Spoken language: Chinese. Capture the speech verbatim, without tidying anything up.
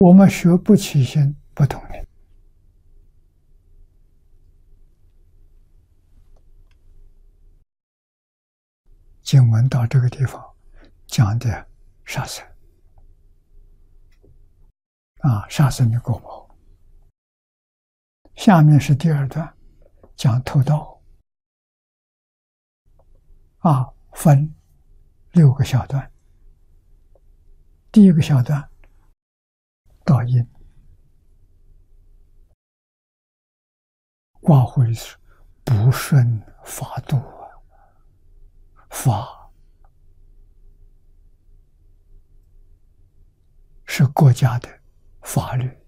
我们学不起心，不动念。经文到这个地方讲的杀生啊，杀生的果报。下面是第二段，讲偷盗啊，分六个小段。第一个小段，盗因，挂回是不顺法度啊，法是国家的法律，